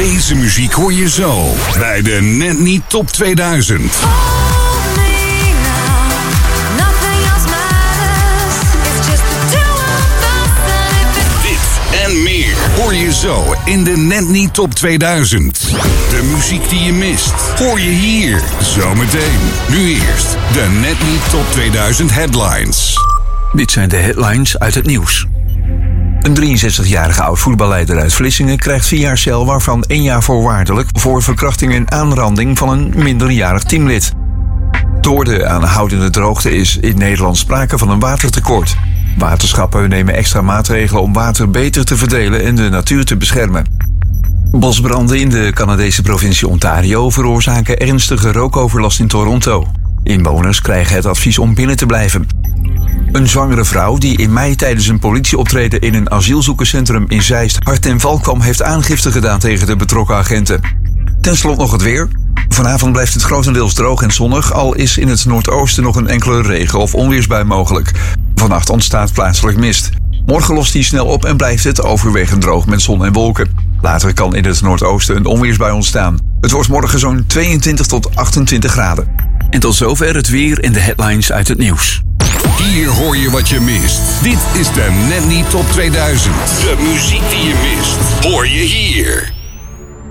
Deze muziek hoor je zo bij de Net Niet Top 2000. En meer hoor je zo in de Net Niet Top 2000. De muziek die je mist, hoor je hier zometeen. Nu eerst de Net Niet Top 2000 headlines. Dit zijn de headlines uit het nieuws. Een 63-jarige oud-voetballeider uit Vlissingen krijgt 4 jaar cel, waarvan 1 jaar voorwaardelijk voor verkrachting en aanranding van een minderjarig teamlid. Door de aanhoudende droogte is in Nederland sprake van een watertekort. Waterschappen nemen extra maatregelen om water beter te verdelen en de natuur te beschermen. Bosbranden in de Canadese provincie Ontario veroorzaken ernstige rookoverlast in Toronto. Inwoners krijgen het advies om binnen te blijven. Een zwangere vrouw die in mei tijdens een politieoptreden in een asielzoekerscentrum in Zeist hard ten val kwam, heeft aangifte gedaan tegen de betrokken agenten. Ten slotte nog het weer. Vanavond blijft het grotendeels droog en zonnig, al is in het noordoosten nog een enkele regen- of onweersbui mogelijk. Vannacht ontstaat plaatselijk mist. Morgen lost die snel op en blijft het overwegend droog met zon en wolken. Later kan in het noordoosten een onweersbui ontstaan. Het wordt morgen zo'n 22 tot 28 graden. En tot zover het weer en de headlines uit het nieuws. Hier hoor je wat je mist. Dit is de Net Niet Top 2000. De muziek die je mist, hoor je hier.